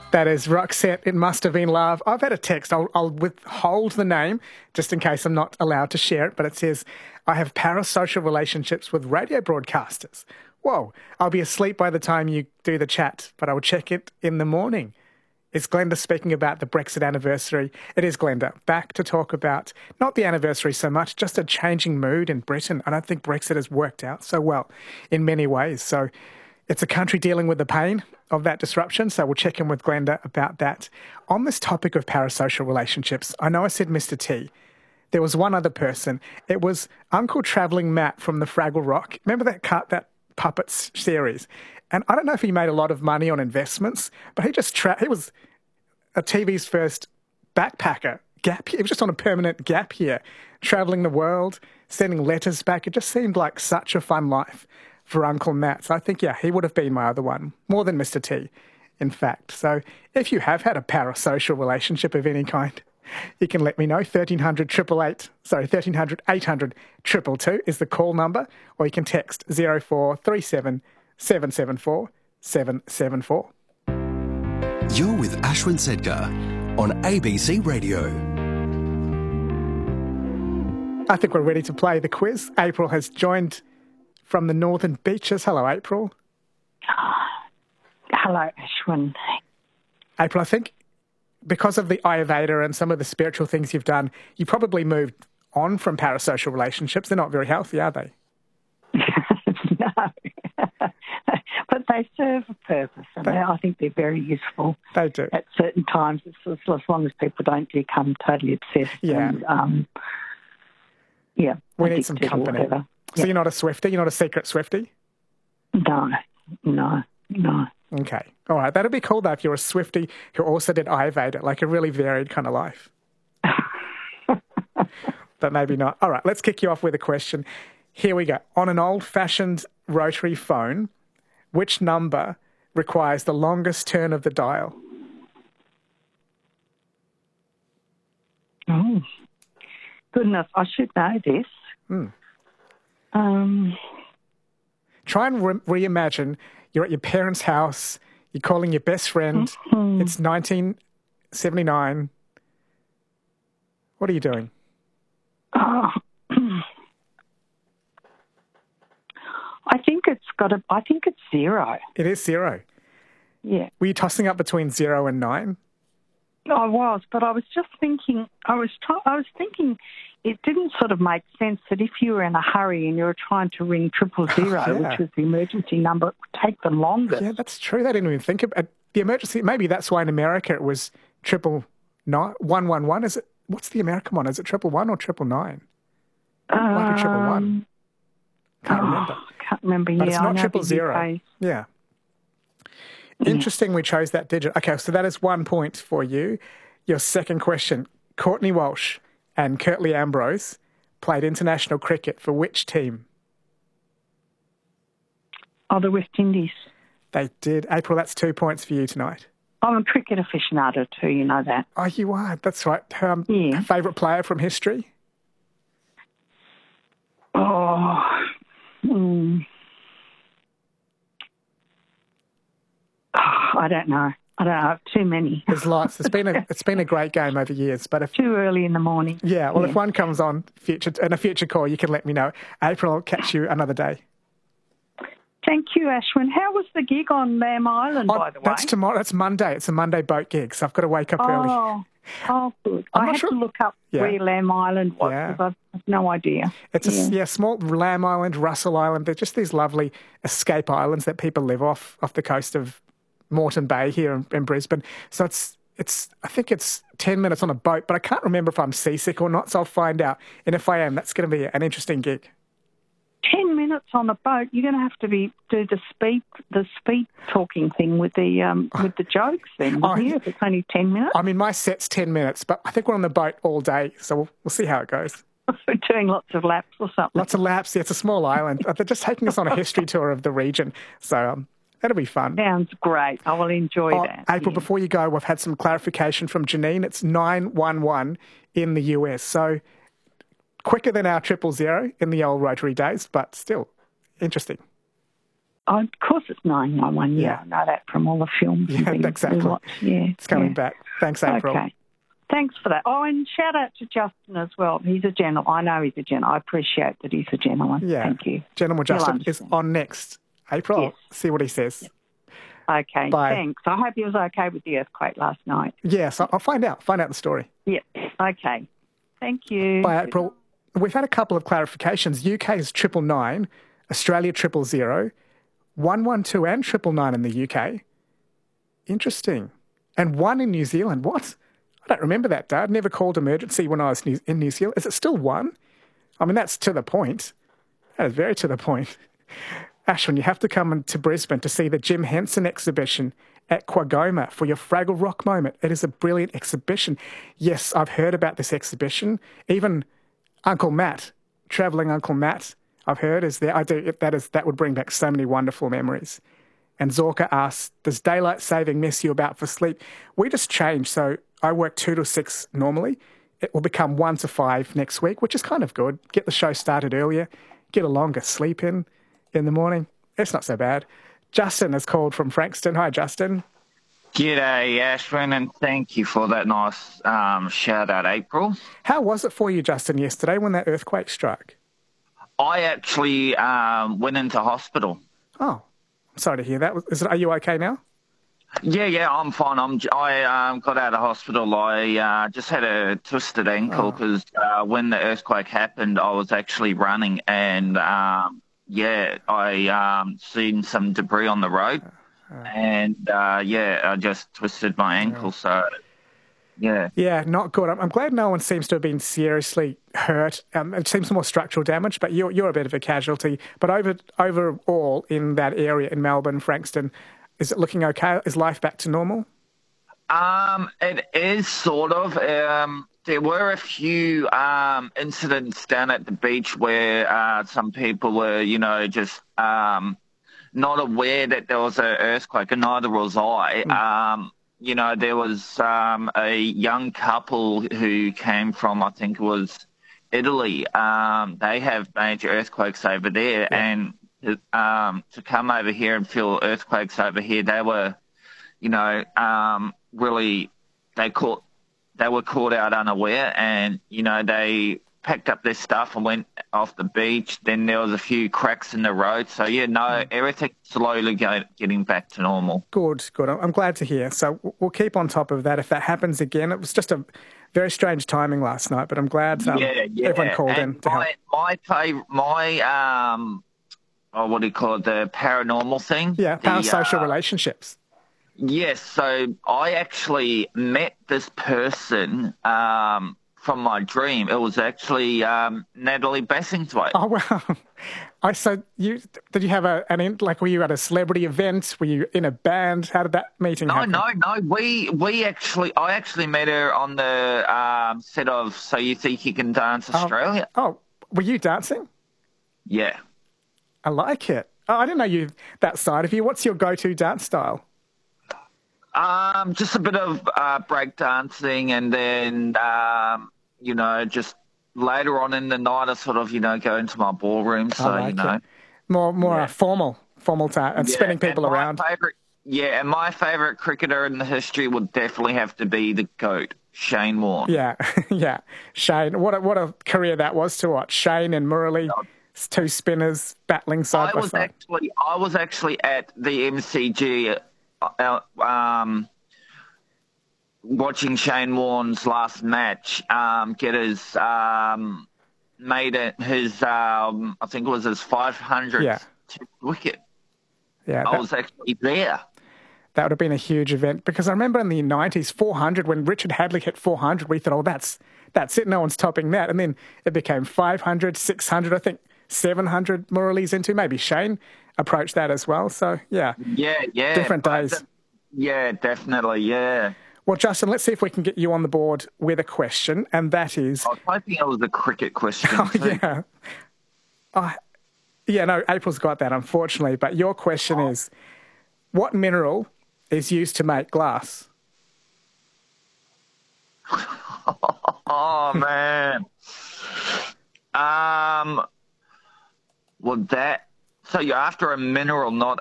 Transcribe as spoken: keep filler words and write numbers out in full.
That is Roxette, It Must Have Been Love. I've had a text. I'll, I'll withhold the name just in case I'm not allowed to share it, but it says, I have parasocial relationships with radio broadcasters. Whoa, I'll be asleep by the time you do the chat, but I will check it in the morning. It's Glenda speaking about the Brexit anniversary. It is Glenda, back to talk about not the anniversary so much, just a changing mood in Britain. I don't think Brexit has worked out so well in many ways. So it's a country dealing with the pain of that disruption, so we'll check in with Glenda about that. On this topic of parasocial relationships, I know I said Mister T. There was one other person. It was Uncle Travelling Matt from the Fraggle Rock. Remember that cut, that Puppets series? And I don't know if he made a lot of money on investments, but he just tra- he was a T V's first backpacker. Gap. He was just on a permanent gap year, travelling the world, sending letters back. It just seemed like such a fun life for Uncle Matt. So I think, yeah, he would have been my other one, more than Mister T, in fact. So if you have had a parasocial relationship of any kind, you can let me know. thirteen hundred, eight eight eight, sorry, thirteen hundred, eight hundred, two two two is the call number, or you can text zero four three seven, seven seven four, seven seven four. You're with Ashwin Sedgar on A B C Radio. I think we're ready to play the quiz. April has joined from the Northern Beaches. Hello, April. Hello, Ashwin. April, I think because of the Ayurveda and some of the spiritual things you've done, you probably moved on from parasocial relationships. They're not very healthy, are they? No. But they serve a purpose, and they, I think they're very useful. They do. At certain times, as, as long as people don't become totally obsessed. Yeah. And, um, yeah. We need some company. So yeah. You're not a Swiftie? You're not a secret Swiftie? No, no, no. Okay. All right. That'd be cool, though, if you're a Swiftie who also did Ayurveda, like a really varied kind of life. But maybe not. All right. Let's kick you off with a question. Here we go. On an old-fashioned rotary phone, which number requires the longest turn of the dial? Oh, goodness. I should know this. Mm. Um... Try and re- reimagine you're at your parents' house, you're calling your best friend, mm-hmm. It's nineteen seventy-nine. What are you doing? Oh. I think it's got a, I think it's zero. It is zero. Yeah. Were you tossing up between zero and nine? I was, but I was just thinking, I was try, I was thinking it didn't sort of make sense that if you were in a hurry and you were trying to ring triple zero, yeah. which was the emergency number, it would take the longest. Yeah, that's true. They didn't even think about the emergency. Maybe that's why in America it was triple nine, one, one, one. Is it, what's the American one? Is it triple one or triple nine? Um, Might be triple one. Can't oh, remember. Can't remember, But yeah. it's not I triple zero. Yeah. Interesting we chose that digit. Okay, so that is one point for you. Your second question. Courtney Walsh and Curtly Ambrose played international cricket for which team? Oh, the West Indies. They did. April, that's two points for you tonight. I'm a cricket aficionado too, you know that. Oh, you are. That's right. Um, yeah. Favourite player from history? Oh, mm. oh, I don't know. I don't know. Too many. There's lots. It's been a it's been a great game over years. But if too early in the morning. Yeah. Well, yeah. if one comes on future in a future call, you can let me know. April, I'll catch you another day. Thank you, Ashwin. How was the gig on Lamb Island, oh, by the way? That's tomorrow. That's Monday. It's a Monday boat gig, so I've got to wake up oh, early. Oh, good. I'm I not had sure. to look up yeah. where Lamb Island was yeah. because I have no idea. It's yeah. a yeah, small Lamb Island, Russell Island. They're just these lovely escape islands that people live off off the coast of Moreton Bay here in, in Brisbane. So it's it's I think it's ten minutes on a boat, but I can't remember if I'm seasick or not. So I'll find out. And if I am, that's going to be an interesting gig. Ten minutes on a boat, you're going to have to be do the speed the speed talking thing with the um, with the jokes then, wouldn't you? If it's only ten minutes. I mean, my set's ten minutes, but I think we're on the boat all day, so we'll, we'll see how it goes. We're doing lots of laps or something. Lots of laps. Yeah, it's a small island. They're just taking us on a history tour of the region, so um, that'll be fun. Sounds great. I will enjoy oh, that. April, yeah. before you go, we've had some clarification from Janine. It's nine one one in the U S, so quicker than our triple zero in the old rotary days, but still interesting. Oh, of course it's nine one one. Yeah, Yeah. I know that from all the films. Yeah, we, exactly. We watch. Yeah, It's coming yeah. back. Thanks, April. Okay. Thanks for that. Oh, and shout out to Justin as well. He's a gentleman. I know he's a gentleman. I appreciate that he's a gentleman. Yeah. Thank you. Gentleman You'll Justin is understand. on next. April, Yes. I'll see what he says. Okay, Bye. thanks. I hope he was okay with the earthquake last night. Yes, I'll I'll find out. Find out the story. Yeah. Okay. Thank you. Bye, April. We've had a couple of clarifications. U K is triple nine, Australia triple zero, one one two and triple nine in the U K. Interesting. And one in New Zealand. What? I don't remember that, Dad. Never called emergency when I was new- in New Zealand. Is it still one? I mean, that's to the point. That is very to the point. Ashwin, you have to come to Brisbane to see the Jim Henson exhibition at Quagoma for your Fraggle Rock moment. It is a brilliant exhibition. Yes, I've heard about this exhibition. Even Uncle Matt, travelling Uncle Matt, I've heard is there. I do. That is that would bring back so many wonderful memories. And Zorka asks, does daylight saving mess you about for sleep? We just changed. So I work two to six normally. It will become one to five next week, which is kind of good. Get the show started earlier, get a longer sleep in in the morning. It's not so bad. Justin has called from Frankston. Hi, Justin. G'day, Ashwin, and thank you for that nice um, shout out, April. How was it for you, Justin, yesterday when that earthquake struck? I actually um, went into hospital. Oh, I'm sorry to hear that. Is it, are you okay now? Yeah, yeah, I'm fine. I'm. I um, got out of hospital. I uh, just had a twisted ankle because uh, when the earthquake happened, I was actually running, and um, yeah, I um, seen some debris on the road, and uh, yeah, I just twisted my ankle. So yeah, Yeah, not good. I'm, I'm glad no one seems to have been seriously hurt. Um, it seems more structural damage, but you're you're a bit of a casualty. But over overall in that area in Melbourne, Frankston, is it looking okay? Is life back to normal? Um, it is sort of. Um, there were a few um, incidents down at the beach where uh, some people were, you know, just um, not aware that there was an earthquake, and neither was I. Mm. Um, you know, there was um, a young couple who came from, I think it was Italy. Um, they have major earthquakes over there, Yeah. and um, to come over here and feel earthquakes over here, they were, you know, um, really, they caught, they were caught out unaware, and you know, they packed up their stuff and went off the beach. Then there was a few cracks in the road, so yeah, no, everything's slowly go, getting back to normal. Good, good. I'm I'm glad to hear. So we'll keep on top of that if that happens again. It was just a very strange timing last night, but I'm glad um, yeah, yeah. everyone called and in to help. my, my fav- my um, oh, what do you call it? The paranormal thing. Yeah, The, parasocial uh, relationships. Yes, so I actually met this person um, from my dream. It was actually um, Natalie Bassingthwaighte. Oh, wow. I so you did you have a an in- like were you at a celebrity event? Were you in a band? How did that meeting No, happen? no, no. We we actually I actually met her on the um, set of So You Think You Can Dance Australia. Oh, were you dancing? Yeah. I like it. Oh, I didn't know you that side of you. What's your go-to dance style? Um, just a bit of uh, break dancing, and then um, you know, just later on in the night, I sort of you know go into my ballroom. So I like you know, it. More more Yeah. uh, formal formal time and Yeah, spinning people and my around. Favorite, yeah, and my favourite cricketer in the history would definitely have to be the GOAT, Shane Warne. Yeah, yeah. Shane, what a, what a career that was to watch. Shane and Murali, two spinners battling side I by was side. actually I was actually at the M C G, uh, um, watching Shane Warne's last match, um, get his um, made it his um, I think it was his five hundredth Yeah. wicket. Yeah, I that, was actually there. that would have been a huge event because I remember in the nineties, four hundred, when Richard Hadley hit four hundred, we thought, oh, that's that's it. No one's topping that. And then it became five hundred, six hundred, I think seven hundred Murali's into. Maybe Shane approached that as well. So, yeah, Yeah, yeah. different but days. the- yeah, definitely. Yeah. Well, Justin, let's see if we can get you on the board with a question, and that is... I was hoping it was a cricket question. Oh, too. yeah. Oh, yeah, no, April's got that, unfortunately. But your question is, what mineral is used to make glass? Oh man. um. Well, that. So you're after a mineral, not